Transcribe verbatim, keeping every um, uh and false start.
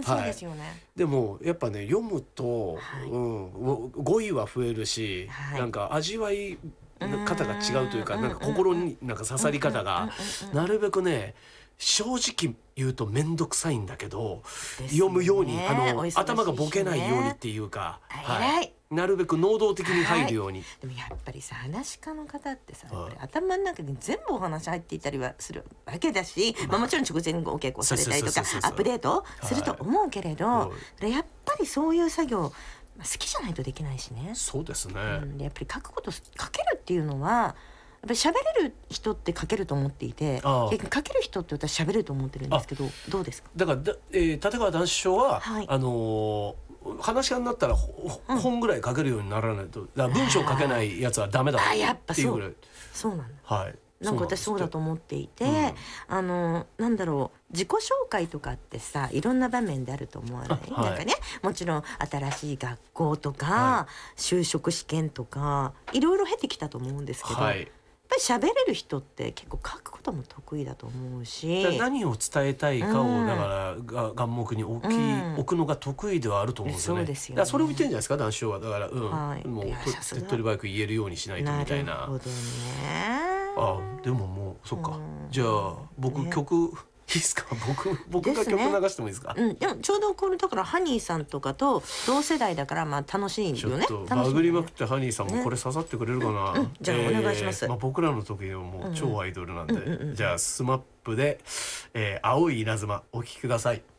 そうですよね、はい、 でもやっぱね読むと、はい、うん、語彙は増えるし、はい、なんか味わい方が違うというか、なんか心になんか刺さり方がなるべくね、正直言うと面倒くさいんだけど、ね、読むようにあの、ね、頭がボケないようにっていうか、はい、なるべく能動的に入るように、はい、 でもやっぱりさ、話し家の方ってさ、やっぱり頭の中に全部お話入っていたりはするわけだし、まあ、もちろん直前にお稽古されたりとかアップデートすると思うけれど、はい、やっぱりそういう作業好きじゃないとできないしね。 そうですね、 うん、でやっぱり書くこと書けるっていうのはやっぱり喋れる人って書けると思っていて、書ける人って私喋れると思ってるんですけど、どうですか？ だからだ、えー、立川談志師匠は、はい、あのー、話し家になったら、うん、本ぐらい書けるようにならないと、だから文章書けないやつはダメだっていうぐらい。 そうなんだ、 はい、 なんか私そうだと思っていて、うん、あのなんだろう、自己紹介とかってさ、いろんな場面であると思わない？はい、なんかね、もちろん新しい学校とか、はい、就職試験とかいろいろ経てきたと思うんですけど、はい、やっぱり喋れる人って結構書くことも得意だと思うし、 何を伝えたいかを、うん、だから眼目に置き、うん、置くのが得意ではあると思うんですよね。そうですよね。だからそれを言ってるんじゃないですか、談志師匠は。だから、うん、はい、もう手っ取り早く言えるようにしないとみたいな。 なるほどね。 あ、でももうそっか、うん、じゃあ僕、ね、曲いいですか？僕僕が曲流してもいいですか？ うん、でもちょうどこれだからハニーさんとかと同世代だから、まあ楽しいんよね。 ちょっとバグりまくってハニーさんもこれ刺さってくれるかな、ね、うんうん、 じゃあお願いします。 えーまあ、僕らの時はもう超アイドルなんで、うんうん、じゃあスマップで、えー、青い稲妻お聴きください。